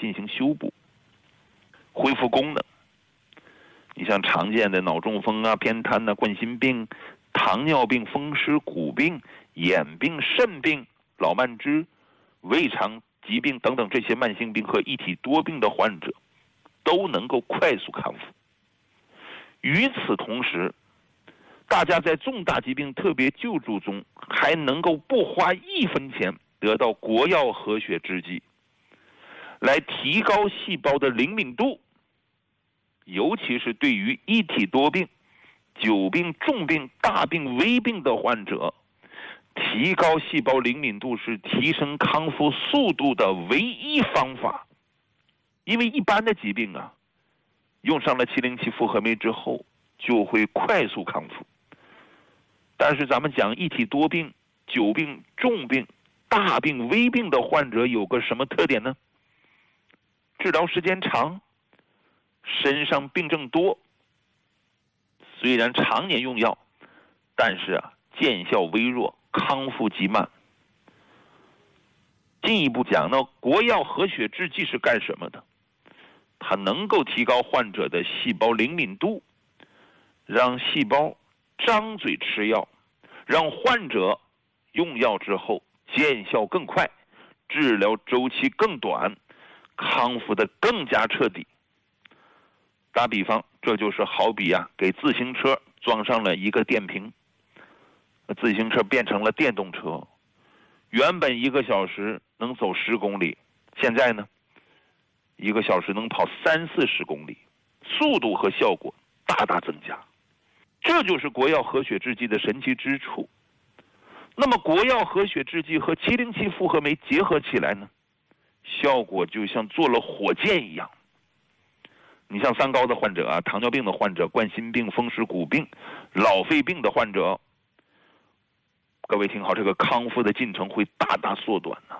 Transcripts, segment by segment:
进行修补，恢复功能。你像常见的脑中风啊、偏瘫啊、冠心病、糖尿病、风湿骨病、眼病、肾病、老慢支、胃肠疾病等等这些慢性病和一体多病的患者都能够快速康复。与此同时，大家在重大疾病特别救助中还能够不花1分钱得到国药和血制剂，来提高细胞的灵敏度，尤其是对于一体多病、久病、重病、大病、危病的患者，提高细胞灵敏度是提升康复速度的唯一方法。因为一般的疾病啊，用上了707复合酶之后就会快速康复，但是咱们讲一体多病、久病、重病、大病、危病的患者有个什么特点呢？治疗时间长，身上病症多，虽然常年用药，但是见效微弱，康复极慢。进一步讲呢，国药和血制剂是干什么的？它能够提高患者的细胞灵敏度，让细胞张嘴吃药，让患者用药之后见效更快，治疗周期更短，康复的更加彻底。打比方，这就是好比给自行车装上了一个电瓶，自行车变成了电动车，原本1个小时能走10公里，现在呢1个小时能跑30-40公里，速度和效果大大增加。这就是国药和血制剂的神奇之处。那么国药和血制剂和707复合酶结合起来呢，效果就像做了火箭一样。你像三高的患者糖尿病的患者、冠心病、风湿骨病、老肺病的患者，各位听好，这个康复的进程会大大缩短呢。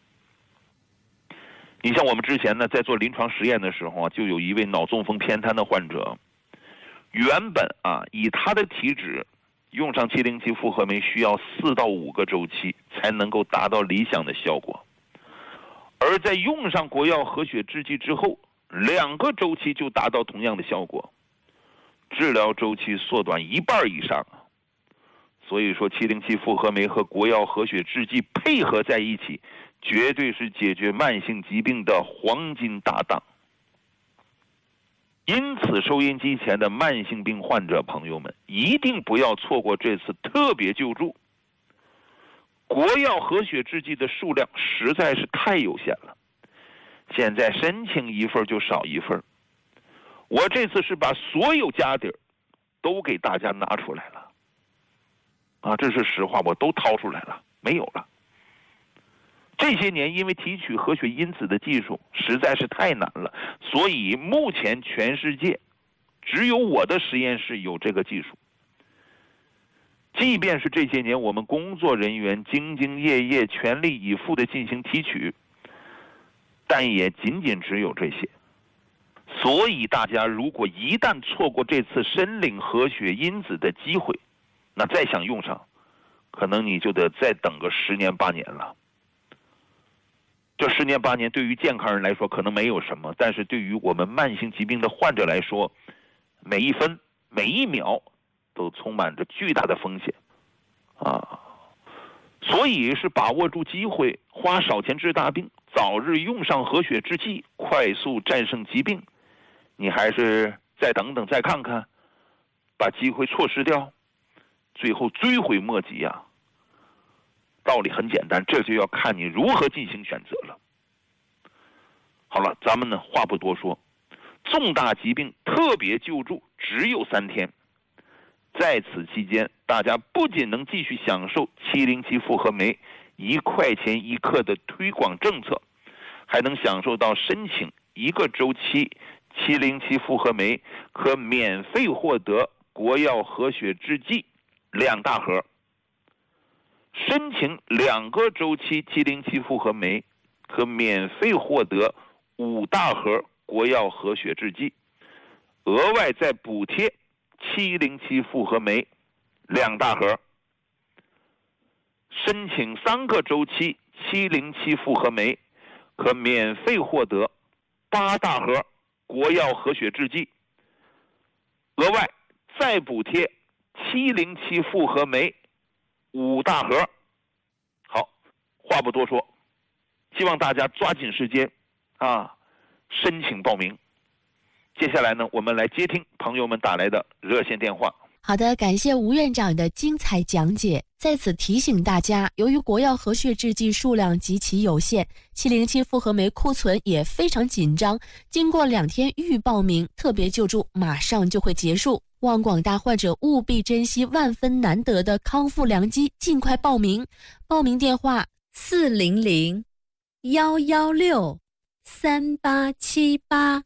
你像我们之前呢，在做临床实验的时候就有一位脑中风偏瘫的患者，原本以他的体质，用上707复合酶需要4到5个周期才能够达到理想的效果，而在用上国药和血制剂之后，2个周期就达到同样的效果，治疗周期缩短1半以上。所以说707复合酶和国药和血制剂配合在一起，绝对是解决慢性疾病的黄金搭档。因此收音机前的慢性病患者朋友们，一定不要错过这次特别救助。国药和血制剂的数量实在是太有限了，现在申请1份就少1份。我这次是把所有家底儿都给大家拿出来了这是实话，我都掏出来了，没有了。这些年因为提取和血因子的技术实在是太难了，所以目前全世界只有我的实验室有这个技术。即便是这些年我们工作人员兢兢业业、全力以赴地进行提取，但也仅仅只有这些。所以大家如果一旦错过这次申领和血因子的机会，那再想用上，可能你就得再等个10年8年了。这10年8年对于健康人来说可能没有什么，但是对于我们慢性疾病的患者来说，每1分每1秒都充满着巨大的风险所以是把握住机会，花少钱治大病，早日用上和血制剂，快速战胜疾病。你还是再等等，再看看，把机会错失掉，最后追悔莫及道理很简单，这就要看你如何进行选择了。好了，咱们呢话不多说，重大疾病特别救助只有3天，在此期间，大家不仅能继续享受707复合酶1块钱1克的推广政策，还能享受到申请1个周期707复合酶可免费获得国药和血制剂2大盒，申请2个周期707复合酶可免费获得5大盒国药和血制剂，额外再补贴707复合酶2大盒，申请3个周期707复合酶可免费获得 8大盒国药和血制剂，额外再补贴707复合酶5大盒。好，话不多说，希望大家抓紧时间申请报名。接下来呢，我们来接听朋友们打来的热线电话。 好的，感谢吴院长的精彩讲解。在此提醒大家，由于国药和血制剂数量极其有限，707复合酶库存也非常紧张，经过2天预报名，特别救助马上就会结束。望广大患者务必珍惜万分难得的康复良机，尽快报名。报名电话400-116-3878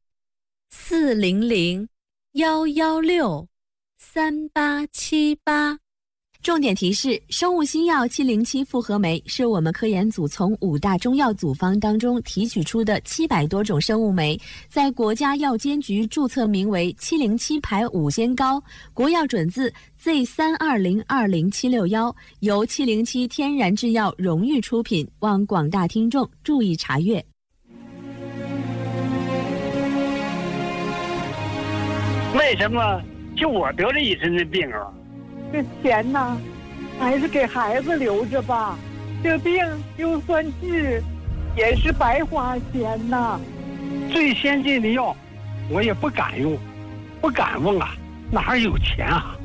400-116-3878。重点提示：生物新药707复合酶是我们科研组从5大中药组方当中提取出的700多种生物酶，在国家药监局注册名为707牌5仙膏，国药准字 Z32020-761，由707天然制药荣誉出品，望广大听众注意查阅。 为什么就我得了一身的病啊？ 这钱呢，还是给孩子留着吧。这病就算治，也是白花钱呐。 最先进的药，我也不敢用，不敢问啊，哪有钱啊？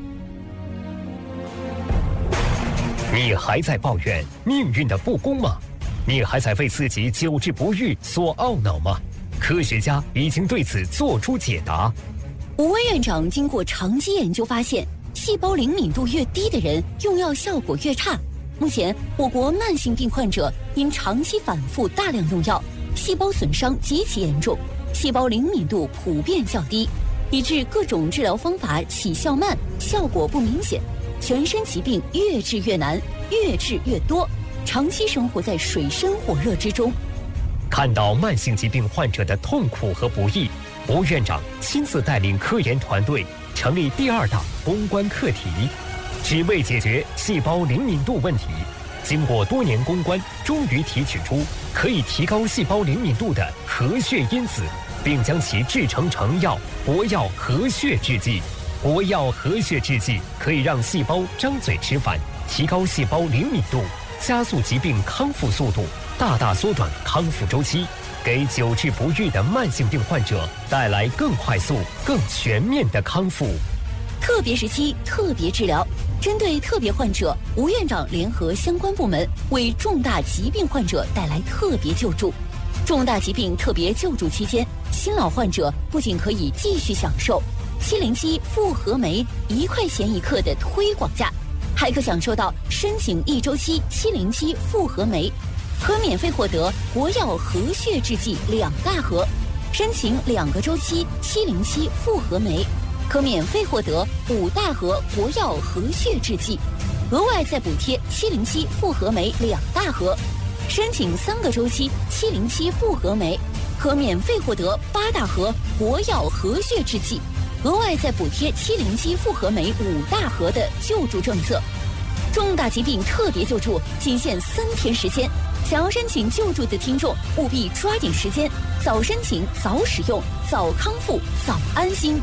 你还在抱怨命运的不公吗？你还在为自己久治不愈所懊恼吗？科学家已经对此做出解答。 吴威院长经过长期研究发现，细胞灵敏度越低的人用药效果越差。目前我国慢性病患者因长期反复大量用药，细胞损伤极其严重，细胞灵敏度普遍较低，以致各种治疗方法起效慢，效果不明显，全身疾病越治越难，越治越多，长期生活在水深火热之中。 看到慢性疾病患者的痛苦和不易，吴院长亲自带领科研团队成立第2大攻关课题，只为解决细胞灵敏度问题。经过多年攻关，终于提取出可以提高细胞灵敏度的和血因子，并将其制成成药国药和血制剂。国药和血制剂可以让细胞张嘴吃饭，提高细胞灵敏度，加速疾病康复速度，大大缩短康复周期，给久治不愈的慢性病患者带来更快速、更全面的康复。 特别时期特别治疗，针对特别患者，吴院长联合相关部门为重大疾病患者带来特别救助。重大疾病特别救助期间，新老患者不仅可以继续享受707复合酶1块钱1克的推广价，还可享受到申请1周期707复合酶，可免费获得国药和血制剂2大盒；申请2个周期707复合酶，可免费获得5大盒国药和血制剂，额外再补贴707复合酶2大盒；申请3个周期707复合酶，可免费获得8大盒国药和血制剂，额外再补贴707复合酶5大盒的救助政策。重大疾病特别救助仅限3天时间，想要申请救助的听众务必抓紧时间，早申请早使用，早康复早安心。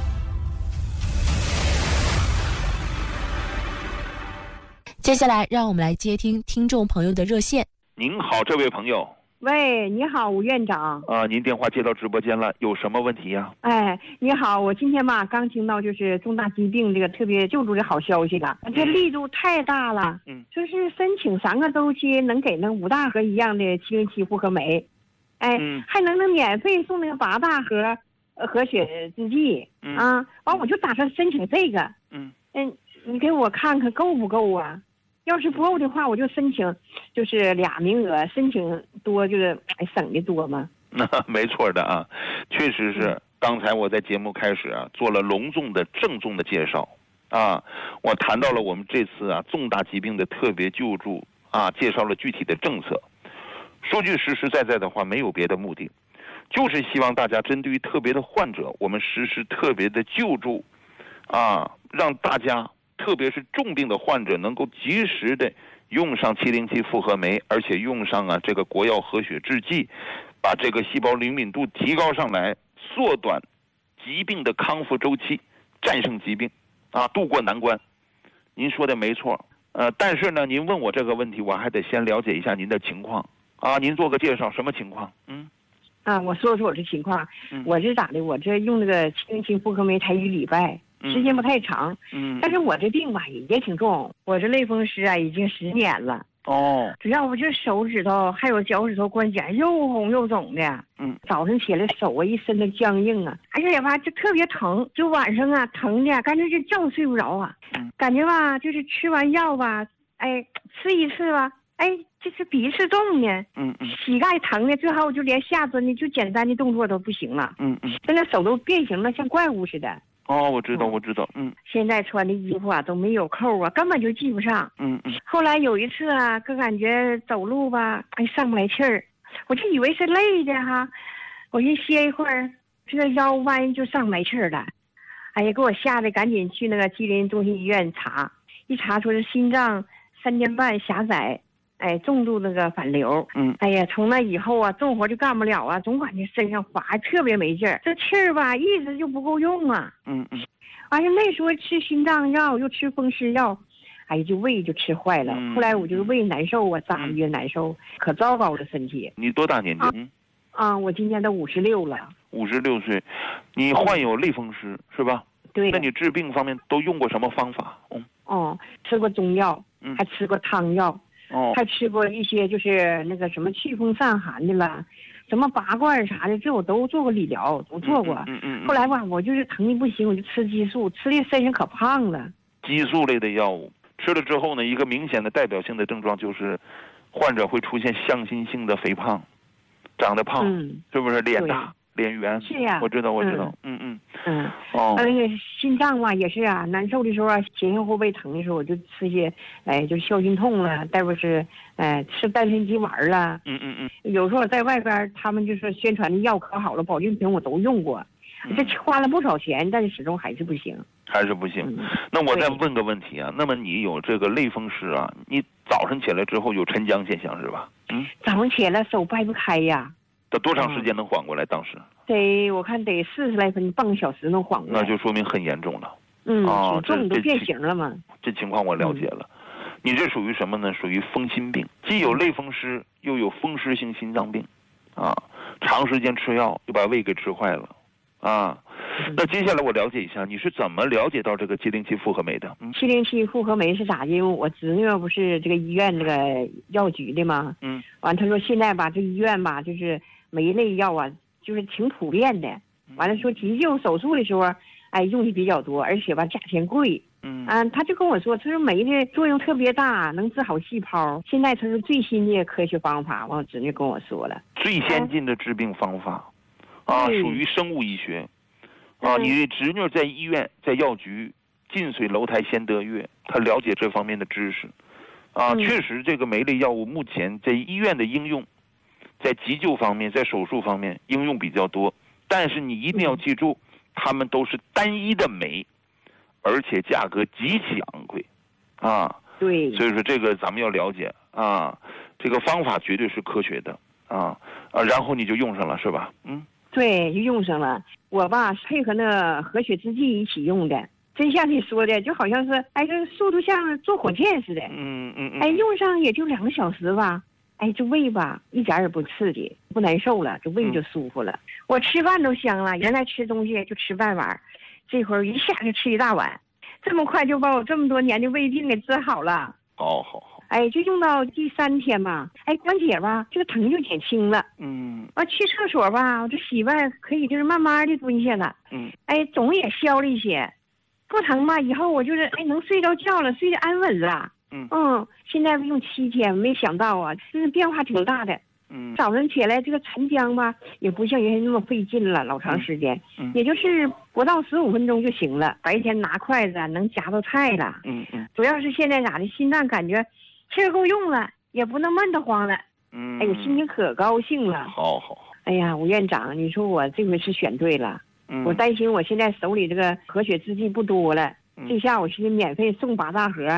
接下来让我们来接听听众朋友的热线。 您好，这位朋友。 喂，你好，吴院长。 您电话接到直播间了，有什么问题呀？ 哎，你好，我今天吧刚听到就是重大疾病这个特别救助的好消息了，这力度太大了。就是申请3个周期能给那5大盒一样的707复合酶，还能免费送那个8大盒和血制剂啊。完我就打算申请这个。你给我看看够不够啊？要是不够的话，我就申请就是2名额，申请多就是省的多嘛。 没错的啊，确实是。刚才我在节目开始做了隆重的郑重的介绍我谈到了我们这次重大疾病的特别救助介绍了具体的政策。说句实实在在的话，没有别的目的，就是希望大家针对于特别的患者，我们实施特别的救助让大家特别是重病的患者能够及时的用上707复合酶，而且用上这个国药和血制剂， 把这个细胞灵敏度提高上来，缩短疾病的康复周期，战胜疾病，渡过难关。您说的没错，但是呢，您问我这个问题，我还得先了解一下您的情况您做个介绍，什么情况？ 我说说我这情况，我这咋的？我这用那个707复合酶才1个礼拜，时间不太长，但是我这病吧也挺重，我这类风湿已经10年了。主要我这手指头还有脚趾头关节又红又肿的，早上起来手一身的僵硬而且吧就特别疼，就晚上疼的干脆就觉睡不着感觉吧就是吃完药吧，吃一次吧，就是比一次重呢，膝盖疼的，最后就连下蹲的就简单的动作都不行了，现在手都变形了，像怪物似的。 我知道， 现在穿的衣服都没有扣根本就系不上。后来有一次就感觉走路吧，上不来气儿，我就以为是累的我一歇一会儿，这个腰弯就上不来气儿了，给我吓得赶紧去那个吉林中心医院查，一查说是心脏3间半狭窄，重度那个反流。从那以后重活就干不了总感觉身上滑，特别没劲儿，这气儿吧一直就不够用完了那时候吃心脏药又吃风湿药，就胃就吃坏了。后来我就胃难受咋的越难受，可糟糕了身体。 你多大年纪？ 我今年都56了。 56岁，你患有类风湿是吧？ 对。 那你治病方面都用过什么方法？ 吃过中药，还吃过汤药。还吃过一些就是那个什么祛风散寒的了，什么拔罐啥的，这我都做过理疗，都做过。后来吧，我就是疼的不行，我就吃激素，吃的身上可胖了。 激素类的药物吃了之后呢，一个明显的代表性的症状就是患者会出现向心性的肥胖，长得胖，是不是脸大脸圆？ 是呀， 我知道。 那个心脏吧也是难受的时候前后背疼的时候，我就吃些就是消心痛了，再不是吃丹参鸡丸了。有时候在外边他们就是宣传的药可好了，保健品我都用过，这花了不少钱，但是始终还是不行。 那我再问个问题那么你有这个类风湿你早上起来之后有晨僵现象是吧？ 早上起来手掰不开呀。 得多长时间能缓过来？当时我看得40来分，半个小时能缓过来。 那就说明很严重了。 挺重，都变形了嘛。 这情况我了解了。你这属于什么呢？属于风心病，既有类风湿，又有风湿性心脏病，长时间吃药又把胃给吃坏了，那接下来我了解一下，你是怎么了解到这个707复合酶的？707 复合酶是咋的？因为我侄女不是这个医院这个药局的吗？完他说现在吧，这医院吧就是酶类药就是挺普遍的。完了说急救手术的时候，用的比较多，而且吧价钱贵。他就跟我说，他说酶的作用特别大，能治好细胞。现在他是最新的科学方法，我侄女跟我说了， 最先进的治病方法，属于生物医学。你侄女在医院在药局近水楼台先得月，她了解这方面的知识。确实这个酶类药物目前在医院的应用，在急救方面，在手术方面应用比较多，但是你一定要记住，它们都是单一的酶，而且价格极其昂贵对， 所以说这个咱们要了解这个方法绝对是科学的然后你就用上了是吧？ 对，就用上了。我吧配合那和血制剂一起用的，真像你说的，就好像是这速度像坐火箭似的。用上也就2个小时吧，这胃吧一点也不刺激，不难受了，这胃就舒服了。我吃饭都香了，原来吃东西就吃半碗，这会儿一下就吃1大碗，这么快就把我这么多年的胃病给治好了。 好。 就用到第3天吧，关节吧这个疼就减轻了。去厕所吧，我这洗外可以就是慢慢的蹲下了。肿也消了一些，不疼吧，以后我就是能睡着觉了，睡得安稳了。现在用7天，没想到真是变化挺大的。早上起来这个晨僵吧，也不像原来那么费劲了，老长时间，也就是不到15分钟就行了。白天拿筷子能夹到菜了。主要是现在咋的，心脏感觉气儿够用了，也不能闷得慌了。我心情可高兴了。 好。 哎呀，吴院长，你说我这回是选对了。我担心我现在手里这个和血制剂不多了，这下我寻思免费送8大盒，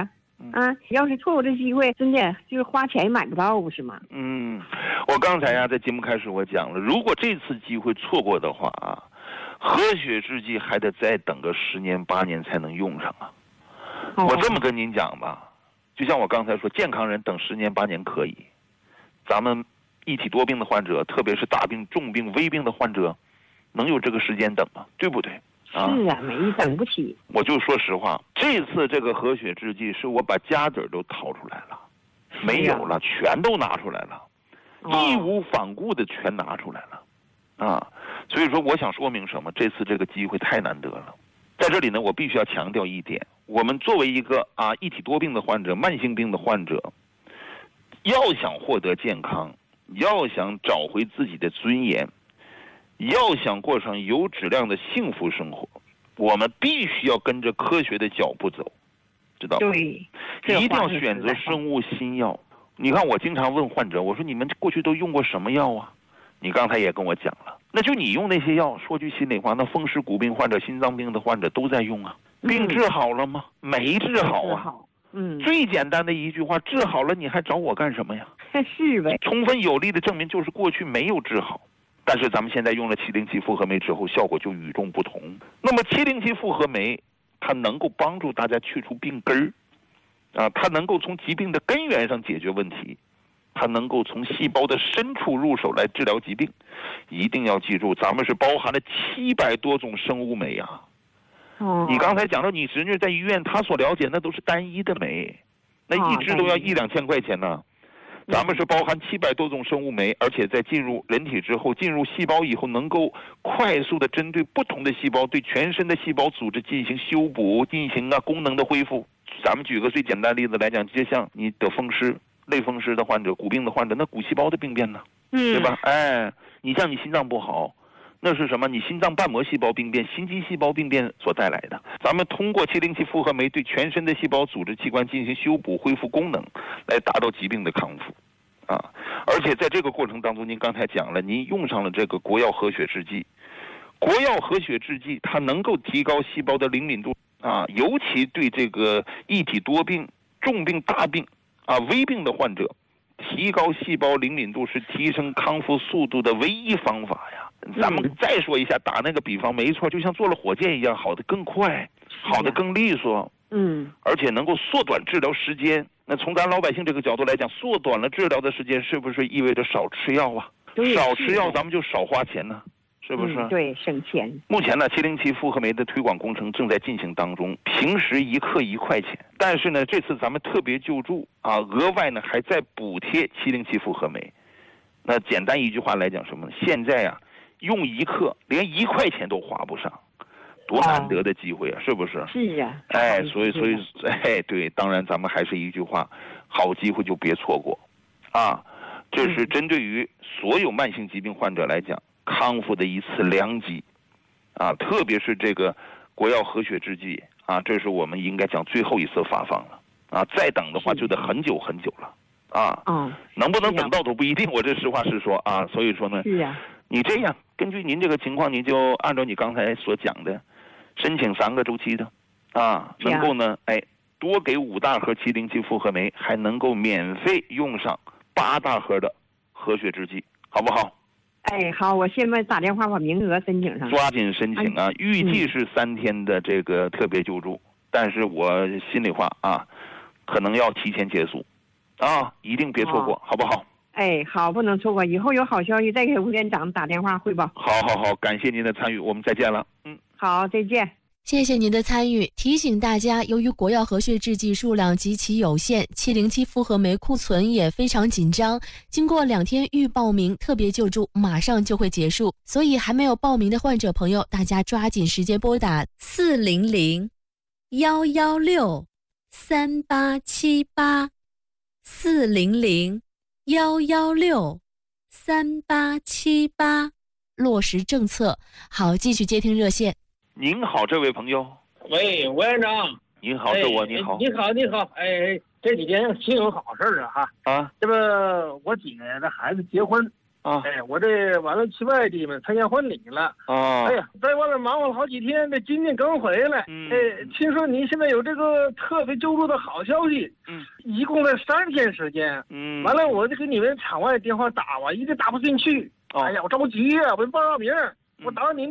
要是错过这机会，真的就是花钱买不到，不是吗？ 我刚才呀，在节目开始我讲了，如果这次机会错过的话啊，和血制剂还得再等个10年8年才能用上啊。我这么跟您讲吧，就像我刚才说，健康人等10年8年可以，咱们一体多病的患者，特别是大病、重病、危病的患者，能有这个时间等吗？对不对？ 是啊，没等不起。 我就说实话，这次这个和血制剂是我把家底儿都掏出来了，没有了，全都拿出来了，义无反顾的全拿出来了，所以说我想说明什么？这次这个机会太难得了。在这里呢，我必须要强调一点，我们作为一个一体多病的患者、慢性病的患者，要想获得健康，要想找回自己的尊严，要想过上有质量的幸福生活，我们必须要跟着科学的脚步走，知道吗？ 对， 一定要选择生物新药。你看，我经常问患者，我说你们过去都用过什么药啊？你刚才也跟我讲了，那就你用那些药，说句心里话，那风湿骨病患者、心脏病的患者都在用啊，病治好了吗？没治好啊。最简单的一句话，治好了你还找我干什么呀？ 是呗。 充分有力的证明就是过去没有治好，但是咱们现在用了707复合酶之后，效果就与众不同。那么707复合酶，它能够帮助大家去除病根儿，它能够从疾病的根源上解决问题，它能够从细胞的深处入手来治疗疾病。一定要记住，咱们是包含了700多种生物酶啊。你刚才讲到你侄女在医院，她所了解那都是单一的酶，那一支都要1-2千块钱呢。咱们是包含700多种生物酶，而且在进入人体之后，进入细胞以后，能够快速的针对不同的细胞，对全身的细胞组织进行修补，进行功能的恢复。咱们举个最简单的例子来讲，就像你得风湿、类风湿的患者、骨病的患者，那骨细胞的病变呢，对吧？你像你心脏不好，那是什么？你心脏瓣膜细胞病变、心肌细胞病变所带来的。咱们通过707复合酶对全身的细胞组织器官进行修补、恢复功能，来达到疾病的康复。而且在这个过程当中，您刚才讲了，您用上了这个国药和血制剂。国药和血制剂它能够提高细胞的灵敏度尤其对这个一体多病、重病、大病危病的患者，提高细胞灵敏度是提升康复速度的唯一方法呀。咱们再说一下，打那个比方，没错，就像坐了火箭一样，好得更快，好得更利索，而且能够缩短治疗时间。那从咱老百姓这个角度来讲，缩短了治疗的时间，是不是意味着少吃药啊？少吃药，咱们就少花钱呢，是不是？ 对，省钱。 目前呢，707复合酶的推广工程正在进行当中，平时1克1块钱，但是呢，这次咱们特别救助额外呢还在补贴707复合酶。那简单一句话来讲什么呢？现在用1克连1块钱都花不上。多难得的机会啊，是不是？ 是啊。 所以，对，当然咱们还是一句话，好机会就别错过，这是针对于所有慢性疾病患者来讲，康复的一次良机，特别是这个国药和血制剂这是我们应该讲最后一次发放了，再等的话就得很久很久了，能不能等到都不一定，我这实话实说所以说呢，你这样根据您这个情况，你就按照你刚才所讲的。申请3个周期的，能够呢，多给5大盒707复合酶，还能够免费用上8大盒的和血制剂，好不好？ 好，我现在打电话把名额申请上， 抓紧申请预计是3天的这个特别救助，但是我心里话可能要提前结束，一定别错过，好不好？ 好，不能错过，以后有好消息再给吴院长打电话汇报。 好，感谢您的参与，我们再见了。 好，再见。 谢谢您的参与。提醒大家，由于国药和血制剂数量极其有限，707复合酶库存也非常紧张，经过2天预报名，特别救助马上就会结束，所以还没有报名的患者朋友，大家抓紧时间拨打 400-116-3878 400-116-3878， 落实政策。好，继续接听热线。 您好，这位朋友。 喂，吴院长。 您好，是我。您好。 你好。这几天新有好事啊！这不我姐的孩子结婚， 啊，哎，我这完了去外地嘛参加婚礼了啊，哎呀，在外面忙活了好几天，这今天刚回来，哎，听说您现在有这个特别救助的好消息，一共在3天时间，完了我就给你们场外电话打吧，一直打不进去，哎呀，我着急呀，我报名，我打到您。